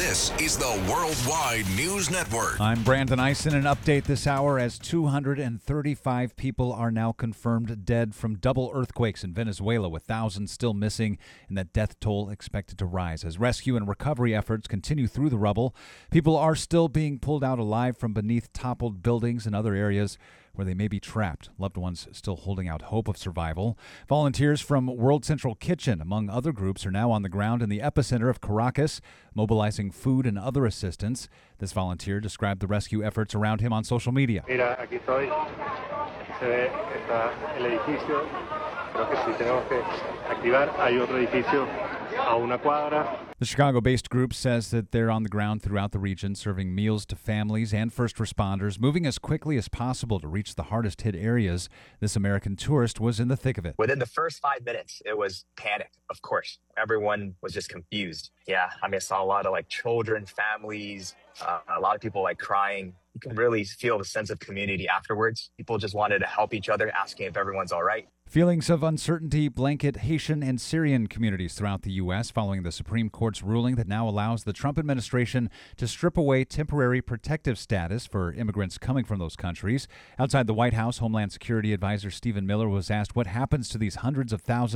This is the Worldwide News Network. I'm Brandon Eisen. An update this hour as 235 people are now confirmed dead from double earthquakes in Venezuela, with thousands still missing, and that death toll expected to rise. As rescue and recovery efforts continue through the rubble, people are still being pulled out alive from beneath toppled buildings and other areas where they may be trapped. Loved ones still holding out hope of survival. Volunteers from World Central Kitchen, among other groups, are now on the ground in the epicenter of Caracas, mobilizing food and other assistance. This volunteer described the rescue efforts around him on social media. Mira, aquí estoy. Se ve, está el edificio. Creo que sí tenemos que activar. Hay otro edificio a una cuadra. The Chicago-based group says that they're on the ground throughout the region, serving meals to families and first responders, moving as quickly as possible to reach the hardest-hit areas. This American tourist was in the thick of it. Within the first 5 minutes, it was panic, of course. Everyone was just confused. Yeah, I saw a lot of children, families, a lot of people crying. You can really feel the sense of community afterwards. People just wanted to help each other, asking if everyone's all right. Feelings of uncertainty blanket Haitian and Syrian communities throughout the U.S. following the Supreme Court's ruling that now allows the Trump administration to strip away temporary protective status for immigrants coming from those countries. Outside the White House, Homeland Security Advisor Stephen Miller was asked what happens to these hundreds of thousands